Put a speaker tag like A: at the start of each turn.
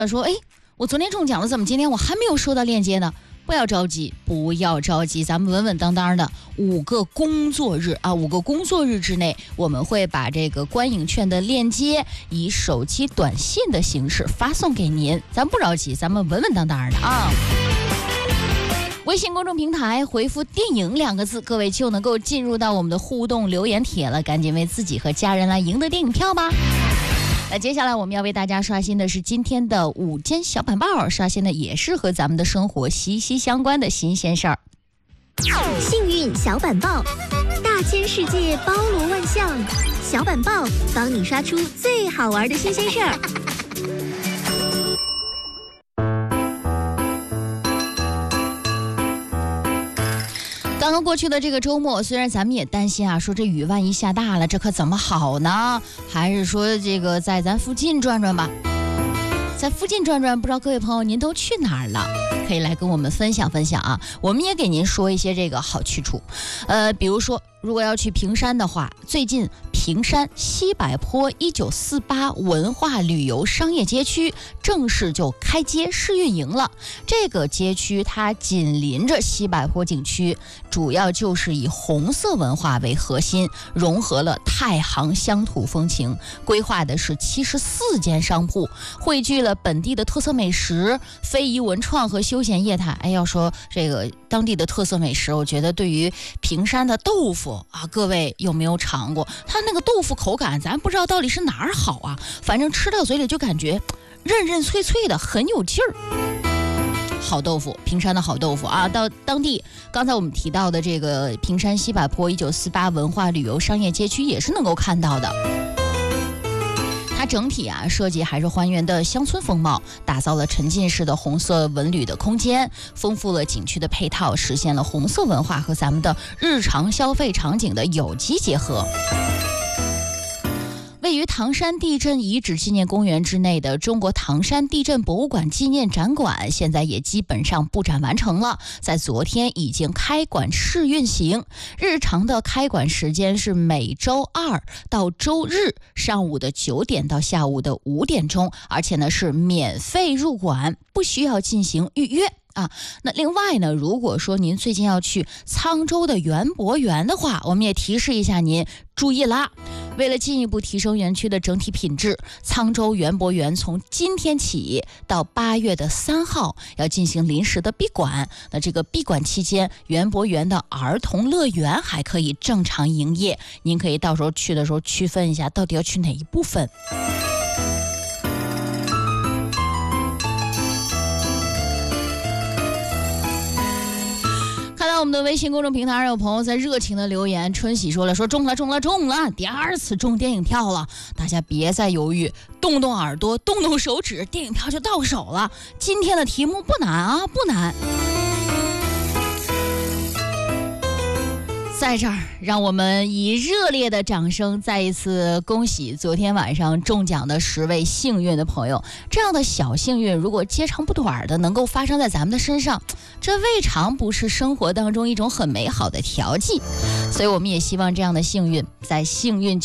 A: 他说我昨天中奖了，怎么今天我还没有收到链接呢？不要着急，不要着急，咱们稳稳当当的5个工作日啊，5个工作日之内，我们会把这个观影券的链接以手机短信的形式发送给您。咱不着急，咱们稳稳当当的啊。微信公众平台回复电影2个字，各位就能够进入到我们的互动留言帖了，赶紧为自己和家人来赢得电影票吧。那接下来我们要为大家刷新的是今天的午间小板报，刷新的也是和咱们的生活息息相关的新鲜事儿。
B: 幸运小板报，大千世界包罗万象，小板报帮你刷出最好玩的新鲜事儿。
A: 刚刚过去的这个周末，虽然咱们也担心啊，说这雨万一下大了，这可怎么好呢？还是说这个在咱附近转转吧。在附近转转，不知道各位朋友您都去哪儿了？可以来跟我们分享分享啊。我们也给您说一些这个好去处。比如说，如果要去平山的话，最近平山西柏坡1948文化旅游商业街区正式就开街试运营了。这个街区它紧邻着西柏坡景区，主要就是以红色文化为核心，融合了太行乡土风情，规划的是74间商铺，汇聚了本地的特色美食、非遗文创和休闲业态。要说这个当地的特色美食，我觉得对于平山的豆腐啊，各位有没有尝过？它那个豆腐口感，咱不知道到底是哪儿好啊，反正吃到嘴里就感觉韧韧脆脆的，很有劲儿。好豆腐，平山的好豆腐啊！到当地，刚才我们提到的这个平山西柏坡1948文化旅游商业街区也是能够看到的。它整体啊设计还是还原的乡村风貌，打造了沉浸式的红色文旅的空间，丰富了景区的配套，实现了红色文化和咱们的日常消费场景的有机结合。位于唐山地震遗址纪念公园之内的中国唐山地震博物馆纪念展馆，现在也基本上布展完成了，在昨天已经开馆试运行。日常的开馆时间是每周2到周日上午的9点到下午的5点钟，而且呢是免费入馆，不需要进行预约。那另外呢，如果说您最近要去沧州的园博园的话，我们也提示一下您注意啦。为了进一步提升园区的整体品质，沧州园博园从今天起到8月3号要进行临时的闭馆。那这个闭馆期间，园博园的儿童乐园还可以正常营业，您可以到时候去的时候区分一下到底要去哪一部分。我们的微信公众平台上有朋友在热情的留言，春喜说了，说中了，第2次中电影票了，大家别再犹豫，动动耳朵，动动手指，电影票就到手了。今天的题目不难啊，不难。在这儿，让我们以热烈的掌声再一次恭喜昨天晚上中奖的10位幸运的朋友。这样的小幸运，如果截长不短的能够发生在咱们的身上，这未尝不是生活当中一种很美好的调剂。所以我们也希望这样的幸运，在幸运